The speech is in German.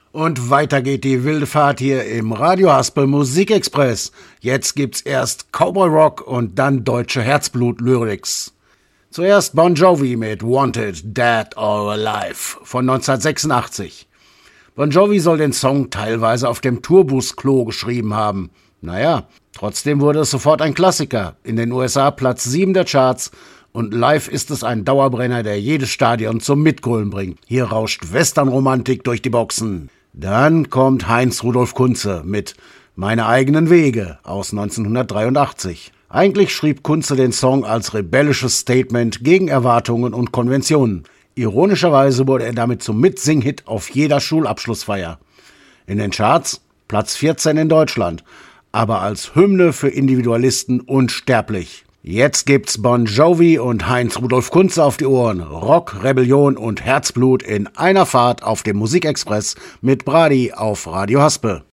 Und weiter geht die wilde Fahrt hier im Radio Haspel Musikexpress. Jetzt gibt's erst Cowboy Rock und dann deutsche Herzblut-Lyrics. Zuerst Bon Jovi mit Wanted, Dead or Alive von 1986. Bon Jovi soll den Song teilweise auf dem Tourbus-Klo geschrieben haben. Naja, trotzdem wurde es sofort ein Klassiker. In den USA Platz 7 der Charts. Und live ist es ein Dauerbrenner, der jedes Stadion zum Mitgrölen bringt. Hier rauscht Westernromantik durch die Boxen. Dann kommt Heinz Rudolf Kunze mit Meine eigenen Wege aus 1983. Eigentlich schrieb Kunze den Song als rebellisches Statement gegen Erwartungen und Konventionen. Ironischerweise wurde er damit zum Mitsing-Hit auf jeder Schulabschlussfeier. In den Charts Platz 14 in Deutschland, aber als Hymne für Individualisten unsterblich. Jetzt gibt's Bon Jovi und Heinz Rudolf Kunze auf die Ohren. Rock, Rebellion und Herzblut in einer Fahrt auf dem Musikexpress mit Brady auf Radio Haspel.